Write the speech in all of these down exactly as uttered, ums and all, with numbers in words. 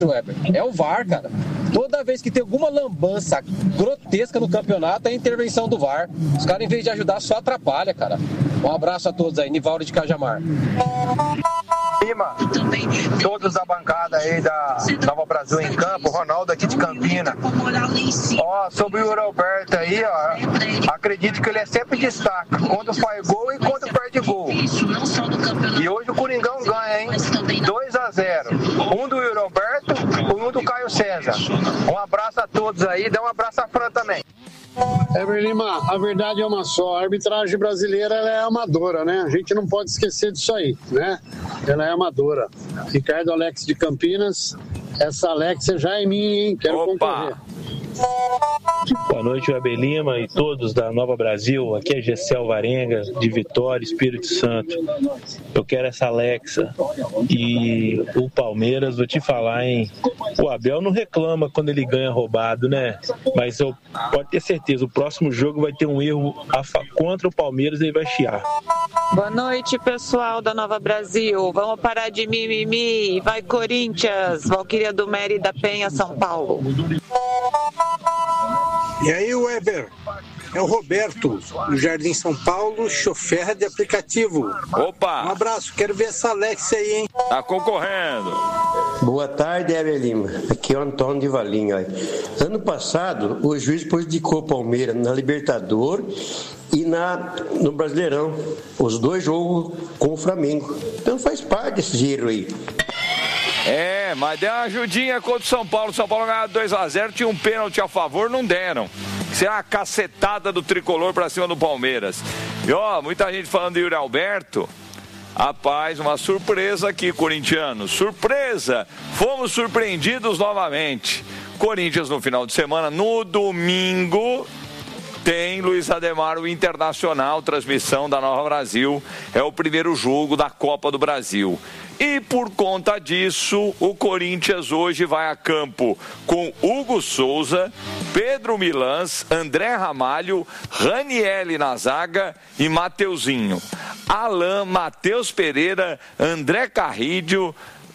É o V A R, cara. Toda vez que tem alguma lambança grotesca no campeonato, é a intervenção do V A R. Os caras, em vez de ajudar, só atrapalha, cara. Um abraço a todos aí, Nivaldo de Cajamar. Lima, todos da bancada aí da Nova Brasil em Campo, Ronaldo aqui de Campina. Ó, sobre o Yuri Alberto aí, ó, acredito que ele é sempre destaque, quando faz gol e quando perde gol. E hoje o Coringão ganha, hein? dois a zero. Um do Yuri Alberto e um do Caio César. Um abraço a todos aí, dá um abraço a Fran também. Ever Lima, a verdade é uma só, a arbitragem brasileira ela é amadora, né? A gente não pode esquecer disso aí, né? Ela é amadora. Ricardo Alex de Campinas, essa Alexia já é minha, hein? Quero Opa. concorrer. Boa noite, Weber Lima e todos da Nova Brasil. Aqui é Gessel Varenga, de Vitória, Espírito Santo. Eu quero essa Alexa. E o Palmeiras, vou te falar, hein? O Abel não reclama quando ele ganha roubado, né? Mas eu pode ter certeza, o próximo jogo vai ter um erro contra o Palmeiras e ele vai chiar. Boa noite, pessoal da Nova Brasil. Vamos parar de mimimi. Vai, Corinthians. Valquíria do Mérida Penha, São Paulo. E aí, Weber? É o Roberto, do Jardim São Paulo, chofer de aplicativo. Opa! Um abraço, quero ver essa Alexia aí, hein? Tá concorrendo. Boa tarde, Weber Lima. Aqui é o Antônio de Valinho. Ano passado, o juiz prejudicou o Palmeiras na Libertadores e na, no Brasileirão. Os dois jogos com o Flamengo. Então faz parte desse giro aí. É, mas deu uma ajudinha contra o São Paulo. O São Paulo ganhou dois a zero, tinha um pênalti a favor, não deram. Isso é uma cacetada do tricolor pra cima do Palmeiras. E ó, muita gente falando de Yuri Alberto. Rapaz, uma surpresa aqui, corintianos. Surpresa! Fomos surpreendidos novamente. Corinthians no final de semana, no domingo, tem Luiz Ademar, o Internacional, transmissão da Nova Brasil. É o primeiro jogo da Copa do Brasil. E por conta disso, o Corinthians hoje vai a campo com Hugo Souza, Pedro Milans, André Ramalho, Ranielli na zaga e Mateuzinho. Alain, Matheus Pereira, André Carrídio,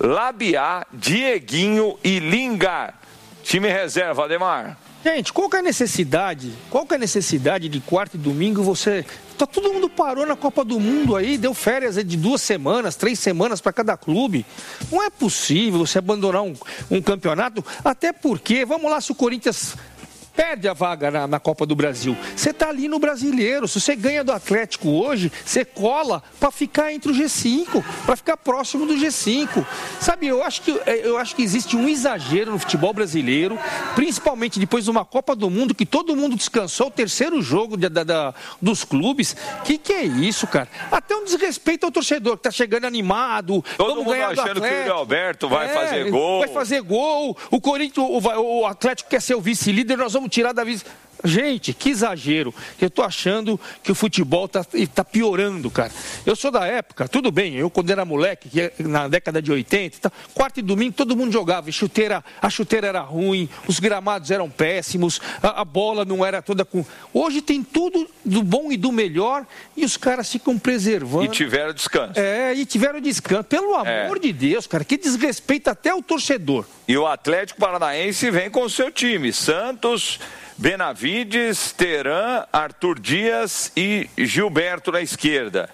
Labiá, Dieguinho e Lingard. Time reserva, Ademar. Gente, qual que é a necessidade? Qual que é a necessidade de quarta e domingo você... Tá, todo mundo parou na Copa do Mundo aí, deu férias de duas semanas, três semanas para cada clube. Não é possível você abandonar um, um campeonato, até porque, vamos lá, se o Corinthians perde a vaga na, na Copa do Brasil, você tá ali no Brasileiro. Se você ganha do Atlético hoje, você cola para ficar entre o G cinco, para ficar próximo do G cinco. Sabe, eu acho, que, eu acho que existe um exagero no futebol brasileiro, principalmente depois de uma Copa do Mundo, que todo mundo descansou, o terceiro jogo de, da, da, dos clubes. Que que é isso, cara? Até um desrespeito ao torcedor, que tá chegando animado. Todo vamos mundo ganhar do achando Atlético. que o Yuri Alberto vai é, fazer gol. Vai fazer gol. O Corinthians, o, o Atlético quer ser o vice-líder, nós vamos tirar da vice. Gente, que exagero. Eu tô achando que o futebol tá, tá piorando, cara. Eu sou da época, tudo bem, eu quando era moleque, que na década de oitenta, tá, quarta e domingo todo mundo jogava, e chuteira, a chuteira era ruim, os gramados eram péssimos, a, a bola não era toda com... Hoje tem tudo do bom e do melhor e os caras ficam preservando. E tiveram descanso. É, e tiveram descanso. Pelo amor é. de Deus, cara, que desrespeita até o torcedor. E o Atlético Paranaense vem com o seu time, Santos... Benavides, Teran, Arthur Dias e Gilberto na esquerda.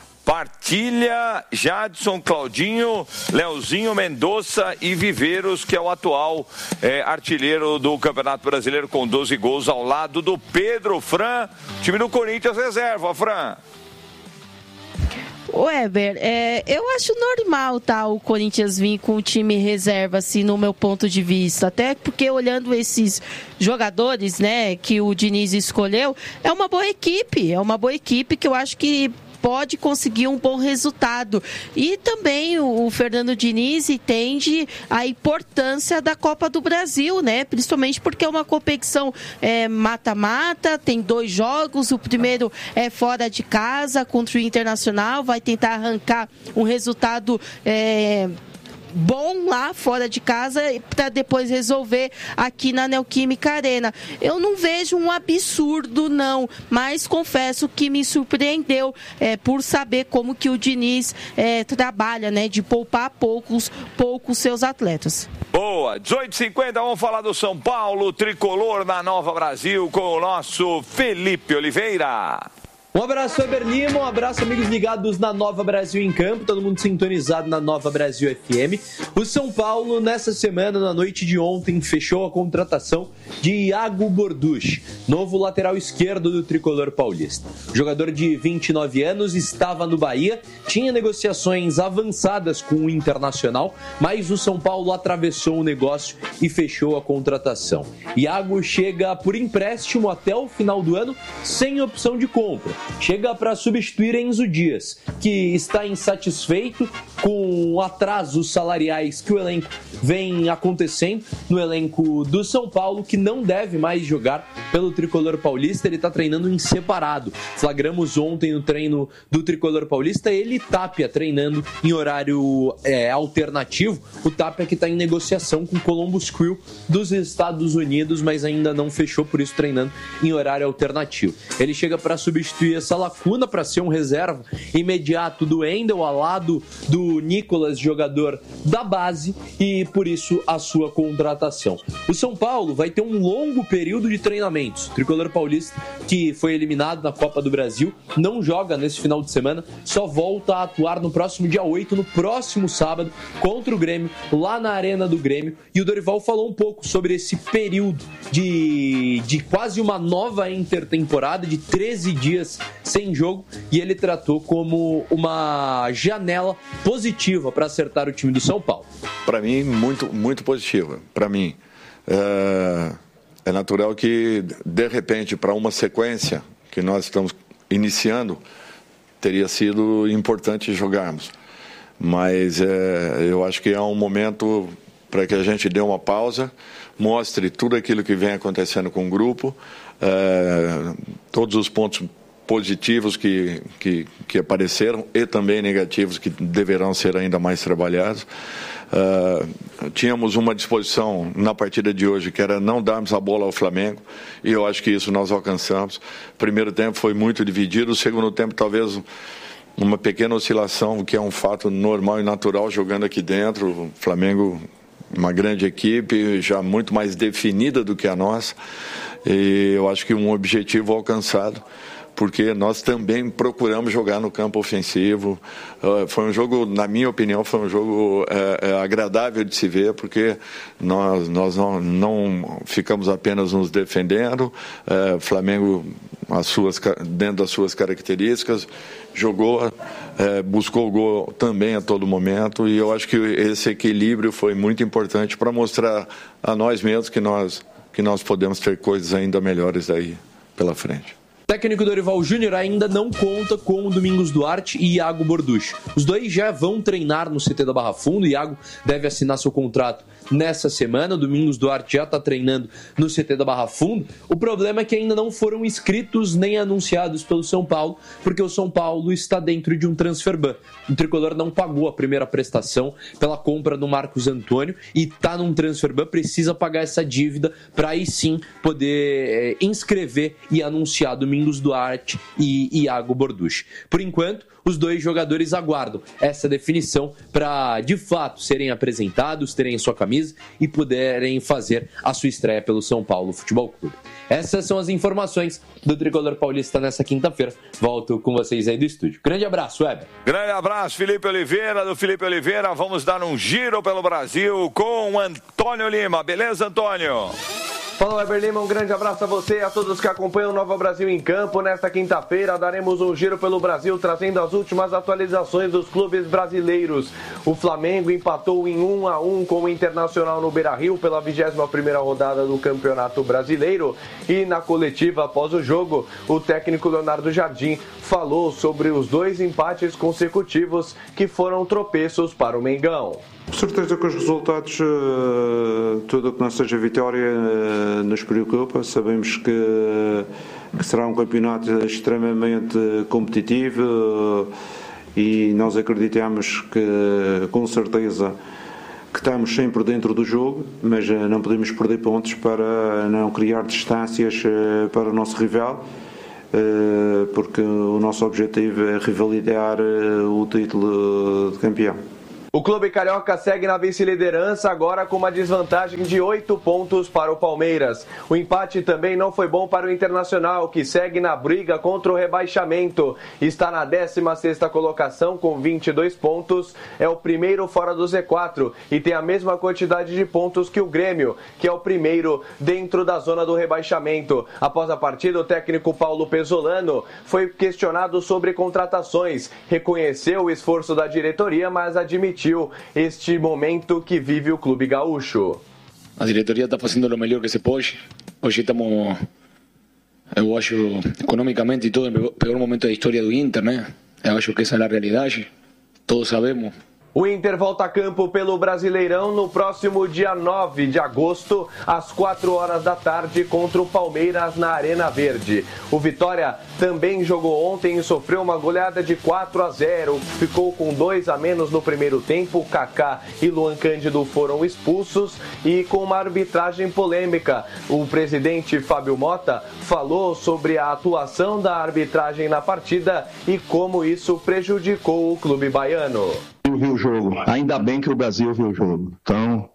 Partilha, Jadson, Claudinho, Leozinho, Mendonça e Viveiros, que é o atual é, artilheiro do Campeonato Brasileiro com doze gols ao lado do Pedro Fran, time do Corinthians reserva, Fran. Weber, é, eu acho normal, tá, o Corinthians vir com o time reserva, assim, no meu ponto de vista. Até porque olhando esses jogadores, né, que o Diniz escolheu, é uma boa equipe, é uma boa equipe que eu acho que pode conseguir um bom resultado. E também o Fernando Diniz entende a importância da Copa do Brasil, né? Principalmente porque é uma competição é, mata-mata, tem dois jogos, o primeiro é fora de casa contra o Internacional, vai tentar arrancar um resultado é, bom lá fora de casa para depois resolver aqui na Neoquímica Arena. Eu não vejo um absurdo, não, mas confesso que me surpreendeu é, por saber como que o Diniz é, trabalha, né, de poupar poucos, poucos seus atletas. Boa, dezoito e cinquenta, vamos falar do São Paulo, tricolor na Nova Brasil, com o nosso Felipe Oliveira. Um abraço, Weber Lima, um abraço, amigos ligados na Nova Brasil em Campo, todo mundo sintonizado na Nova Brasil F M. O São Paulo, nessa semana, na noite de ontem, fechou a contratação de Iago Bordusch, novo lateral esquerdo do tricolor paulista. O jogador de vinte e nove anos estava no Bahia, tinha negociações avançadas com o Internacional, mas o São Paulo atravessou o negócio e fechou a contratação. Iago chega por empréstimo até o final do ano, sem opção de compra. Chega para substituir Enzo Dias, que está insatisfeito com atrasos salariais que o elenco vem acontecendo no elenco do São Paulo, que não deve mais jogar pelo tricolor paulista. Ele está treinando em separado. Flagramos ontem no treino do tricolor paulista ele e Tapia treinando em horário é, alternativo. O Tapia que está em negociação com o Columbus Crew dos Estados Unidos, mas ainda não fechou, por isso treinando em horário alternativo. Ele chega para substituir essa lacuna, para ser um reserva imediato do Wendel, ao lado do Nicolas, jogador da base, e por isso a sua contratação. O São Paulo vai ter um longo período de treinamentos. O tricolor paulista, que foi eliminado na Copa do Brasil, não joga nesse final de semana, só volta a atuar no próximo dia oito, no próximo sábado, contra o Grêmio, lá na Arena do Grêmio. E o Dorival falou um pouco sobre esse período de, de quase uma nova intertemporada, de treze dias sem jogo, e ele tratou como uma janela positiva para acertar o time do São Paulo. Para mim, muito, muito positiva. Para mim, é, é natural que, de repente, para uma sequência que nós estamos iniciando, teria sido importante jogarmos. Mas é, eu acho que é um momento para que a gente dê uma pausa, mostre tudo aquilo que vem acontecendo com o grupo, é, todos os pontos positivos que, que, que apareceram e também negativos que deverão ser ainda mais trabalhados. Uh, tínhamos uma disposição na partida de hoje que era não darmos a bola ao Flamengo, e eu acho que isso nós alcançamos. O primeiro tempo foi muito dividido, o segundo tempo talvez uma pequena oscilação, que é um fato normal e natural jogando aqui dentro. O Flamengo, uma grande equipe, já muito mais definida do que a nossa, e eu acho que um objetivo alcançado, porque nós também procuramos jogar no campo ofensivo. Uh, foi um jogo, na minha opinião, foi um jogo uh, uh, agradável de se ver, porque nós, nós não, não ficamos apenas nos defendendo. O uh, Flamengo, as suas, dentro das suas características, jogou, uh, buscou o gol também a todo momento, e eu acho que esse equilíbrio foi muito importante para mostrar a nós mesmos que nós, que nós podemos ter coisas ainda melhores aí pela frente. O técnico Dorival Júnior ainda não conta com o Domingos Duarte e Iago Bordusch. Os dois já vão treinar no C T da Barra Funda. O Iago deve assinar seu contrato nessa semana. O Domingos Duarte já está treinando no C T da Barra Funda. O problema é que ainda não foram inscritos nem anunciados pelo São Paulo, porque o São Paulo está dentro de um transfer ban. O tricolor não pagou a primeira prestação pela compra do Marcos Antônio e está num transfer ban, precisa pagar essa dívida para aí sim poder é, inscrever e anunciar Domingos Duarte e Iago Bordusch. Por enquanto, os dois jogadores aguardam essa definição para, de fato, serem apresentados, terem sua camisa e puderem fazer a sua estreia pelo São Paulo Futebol Clube. Essas são as informações do Tricolor Paulista nessa quinta-feira. Volto com vocês aí do estúdio. Grande abraço, Weber. Grande abraço, Felipe Oliveira. Do Felipe Oliveira, vamos dar um giro pelo Brasil com Antônio Lima. Beleza, Antônio? Fala, Weber Lima, um grande abraço a você e a todos que acompanham o Nova Brasil em Campo. Nesta quinta-feira daremos um giro pelo Brasil, trazendo as últimas atualizações dos clubes brasileiros. O Flamengo empatou em um a um com o Internacional no Beira-Rio pela vigésima primeira rodada do Campeonato Brasileiro. E na coletiva após o jogo, o técnico Leonardo Jardim falou sobre os dois empates consecutivos que foram tropeços para o Mengão. Com certeza que os resultados, tudo o que não seja vitória, nos preocupa. Sabemos que, que será um campeonato extremamente competitivo e nós acreditamos que, com certeza, que estamos sempre dentro do jogo, mas não podemos perder pontos para não criar distâncias para o nosso rival, porque o nosso objetivo é revalidar o título de campeão. O Clube Carioca segue na vice-liderança, agora com uma desvantagem de oito pontos para o Palmeiras. O empate também não foi bom para o Internacional, que segue na briga contra o rebaixamento. Está na décima sexta colocação com vinte e dois pontos, é o primeiro fora do Z quatro e tem a mesma quantidade de pontos que o Grêmio, que é o primeiro dentro da zona do rebaixamento. Após a partida, o técnico Paulo Pesolano foi questionado sobre contratações. Reconheceu o esforço da diretoria, mas admitiu este momento que vive o Clube Gaúcho. A diretoria está fazendo o melhor que se pode. Hoje estamos, eu acho, economicamente e todo, no pior momento da história do Inter, né? Eu acho que essa é a realidade. Todos sabemos. O Inter volta a campo pelo Brasileirão no próximo dia nove de agosto, às quatro horas da tarde, contra o Palmeiras na Arena Verde. O Vitória também jogou ontem e sofreu uma goleada de quatro a zero. Ficou com dois a menos no primeiro tempo. Kaká e Luan Cândido foram expulsos e com uma arbitragem polêmica. O presidente Fábio Mota falou sobre a atuação da arbitragem na partida e como isso prejudicou o clube baiano. Viu o jogo, ainda bem que o Brasil viu o jogo. Então,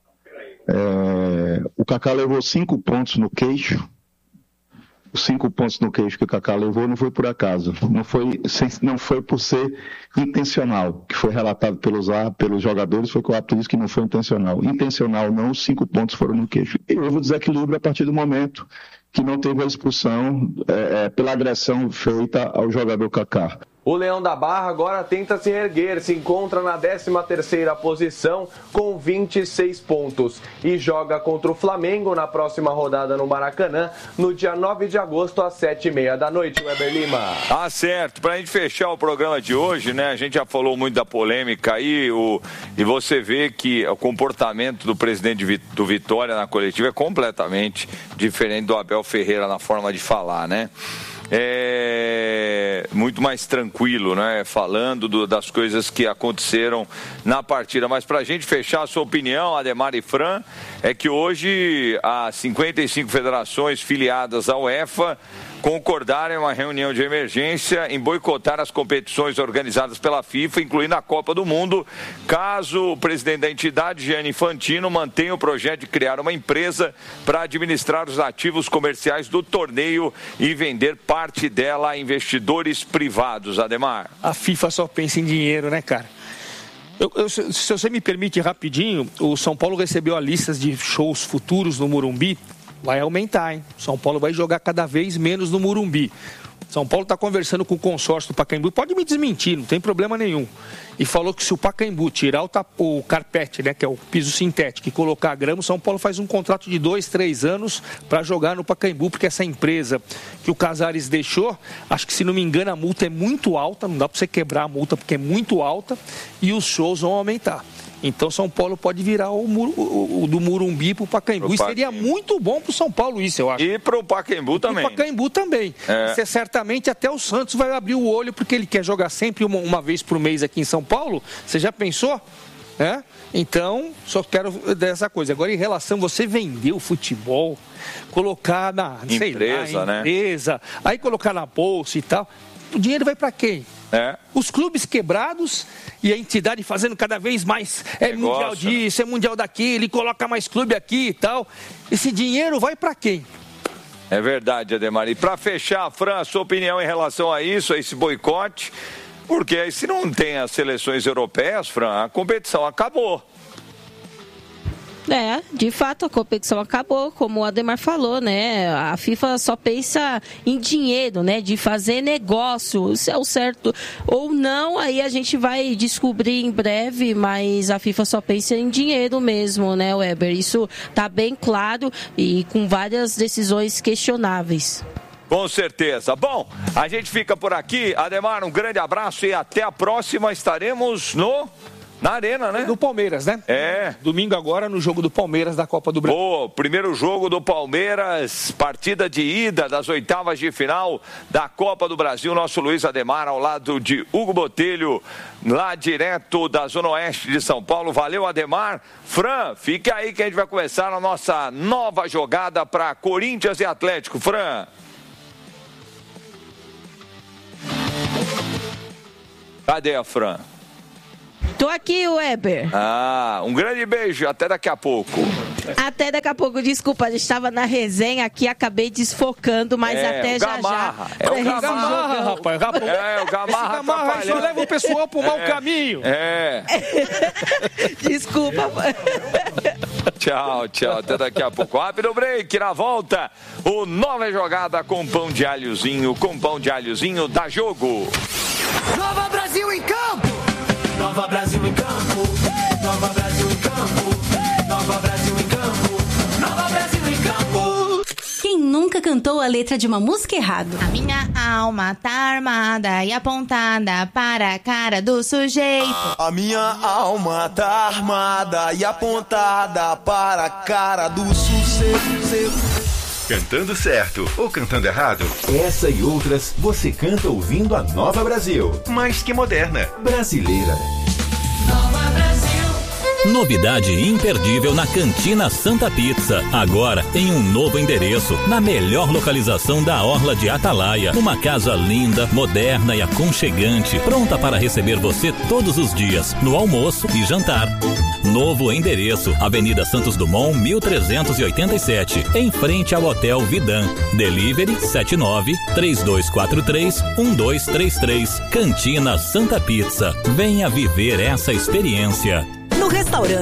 é, o Kaká levou cinco pontos no queixo. Os cinco pontos no queixo que o Kaká levou não foi por acaso, não foi, não foi por ser intencional, que foi relatado pelos, pelos jogadores, foi que o árbitro disse que não foi intencional. Intencional não, os cinco pontos foram no queixo. E houve o desequilíbrio a partir do momento que não teve a expulsão é, é, pela agressão feita ao jogador Kaká. O Leão da Barra agora tenta se erguer, se encontra na décima terceira posição com vinte e seis pontos e joga contra o Flamengo na próxima rodada no Maracanã, no dia nove de agosto, às sete e meia da noite, Weber Lima. Tá certo, pra gente fechar o programa de hoje, né, a gente já falou muito da polêmica aí, o, e você vê que o comportamento do presidente do Vitória na coletiva é completamente diferente do Abel Ferreira na forma de falar, né? É muito mais tranquilo, né? Falando do, das coisas que aconteceram na partida. Mas para a gente fechar a sua opinião, Ademar e Fran, é que hoje as cinquenta e cinco federações filiadas à UEFA concordaram em uma reunião de emergência em boicotar as competições organizadas pela FIFA, incluindo a Copa do Mundo, caso o presidente da entidade, Gianni Infantino, mantenha o projeto de criar uma empresa para administrar os ativos comerciais do torneio e vender parte dela a investidores privados. Ademar. A FIFA só pensa em dinheiro, né, cara? Eu, eu, se você me permite rapidinho, o São Paulo recebeu a lista de shows futuros no Morumbi. Vai aumentar, hein? São Paulo vai jogar cada vez menos no Morumbi. São Paulo está conversando com o consórcio do Pacaembu, pode me desmentir, não tem problema nenhum. E falou que se o Pacaembu tirar o, o carpete, né, que é o piso sintético, e colocar a grama, o São Paulo faz um contrato de dois, três anos para jogar no Pacaembu, porque essa empresa que o Casares deixou, acho que se não me engano a multa é muito alta, não dá para você quebrar a multa porque é muito alta, e os shows vão aumentar. Então São Paulo pode virar o, o, o do Morumbi para o Pacaembu. Isso seria muito bom para o São Paulo, isso eu acho. E para o Pacaembu também. E para o Pacaembu também. É. Isso, certamente até o Santos vai abrir o olho, porque ele quer jogar sempre uma, uma vez por mês aqui em São Paulo. Você já pensou? É? Então, só quero dessa coisa. Agora, em relação a você vender o futebol, colocar na empresa, sei lá, né? empresa, aí colocar na bolsa e tal, o dinheiro vai para quem? É. Os clubes quebrados e a entidade fazendo cada vez mais é Negócio, mundial disso, né? É mundial daquilo, e coloca mais clube aqui e tal. Esse dinheiro vai para quem? É verdade, Ademar. E para fechar, Fran, a sua opinião em relação a isso, a esse boicote, porque aí se não tem as seleções europeias, Fran, a competição acabou. É, de fato a competição acabou, como o Ademar falou, né? A FIFA só pensa em dinheiro, né? De fazer negócio, se é o certo ou não, aí a gente vai descobrir em breve, mas a FIFA só pensa em dinheiro mesmo, né, Weber? Isso tá bem claro e com várias decisões questionáveis. Com certeza. Bom, a gente fica por aqui. Ademar, um grande abraço e até a próxima. Estaremos no... Na Arena, né? Do Palmeiras, né? É. Domingo agora no jogo do Palmeiras da Copa do Brasil. Boa, primeiro jogo do Palmeiras, partida de ida das oitavas de final da Copa do Brasil. Nosso Luiz Ademar ao lado de Hugo Botelho, lá direto da Zona Oeste de São Paulo. Valeu, Ademar. Fran, fique aí que a gente vai começar a nossa nova jogada para Corinthians e Atlético. Fran. Cadê a Fran? Tô aqui, Weber. Ah, um grande beijo, até daqui a pouco. Até daqui a pouco, desculpa, a gente estava na resenha aqui, acabei desfocando, mas É, até o já Gamarra. já. É o Esse Gamarra, jogão. rapaz. rapaz. É, o Gamarra Esse Gamarra aí só atrapalhando. leva o pessoal pro mau É. caminho. É. Desculpa. Tchau, tchau. Até daqui a pouco. Rápido break. Na volta, o Nova Jogada com pão de alhozinho. Com pão de alhozinho dá jogo. Nova Brasil em campo! Nova Brasil em campo! Nova Brasil em campo! Nova Brasil em campo! Nova Brasil em campo! Quem nunca cantou a letra de uma música errado? A minha alma tá armada e apontada para a cara do sujeito. A minha alma tá armada e apontada para a cara do sujeito. Cantando certo ou cantando errado? Essa e outras você canta ouvindo a Nova Brasil. Mais que moderna, brasileira. Nova Brasil! Novidade imperdível na Cantina Santa Pizza. Agora em um novo endereço, na melhor localização da Orla de Atalaia. Uma casa linda, moderna e aconchegante, pronta para receber você todos os dias, no almoço e jantar. Novo endereço, Avenida Santos Dumont, mil trezentos e oitenta e sete, em frente ao Hotel Vidan. Delivery sete nove, três dois quatro três, um dois três três. Cantina Santa Pizza. Venha viver essa experiência. No restaurante